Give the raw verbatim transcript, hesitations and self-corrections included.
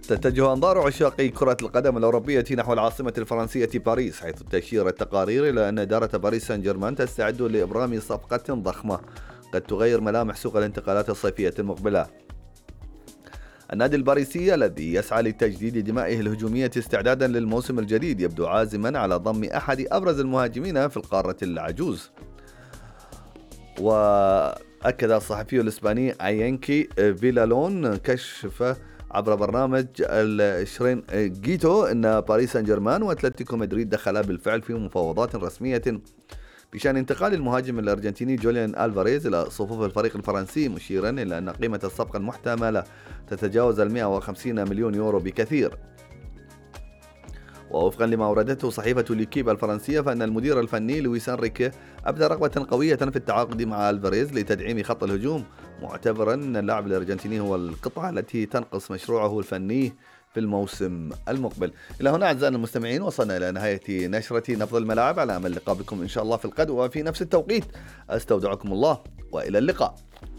تتجه أنظار عشاقي كرة القدم الأوروبية نحو العاصمة الفرنسية باريس، حيث تشير التقارير إلى أن إدارة باريس سان جيرمان تستعد لإبرام صفقة ضخمة قد تغير ملامح سوق الانتقالات الصيفية المقبلة. النادي الباريسي الذي يسعى لتجديد دمائه الهجومية استعدادا للموسم الجديد يبدو عازما على ضم أحد أبرز المهاجمين في القارة العجوز. وأكد الصحفي الإسباني أينكي فيلالون كشف عبر برنامج الشرين جيتو أن باريس سان جيرمان وأتلتيكو مدريد دخلا بالفعل في مفاوضات رسمية بشأن انتقال المهاجم الأرجنتيني جوليان ألفاريز إلى صفوف الفريق الفرنسي، مشيرا إلى أن قيمة الصفقة المحتملة تتجاوز المئة وخمسين مليون يورو بكثير. ووفقا لما أوردته صحيفة ليكيب الفرنسية، فإن المدير الفني لويس إنريكي أبدى رغبة قوية في التعاقد مع ألفاريز لتدعيم خط الهجوم، معتبرا أن اللاعب الأرجنتيني هو القطعة التي تنقص مشروعه الفني في الموسم المقبل. إلى هنا أعزائنا المستمعين وصلنا إلى نهاية نشرة نبض الملاعب، على أمل اللقاء بكم إن شاء الله في الغد وفي نفس التوقيت. أستودعكم الله وإلى اللقاء.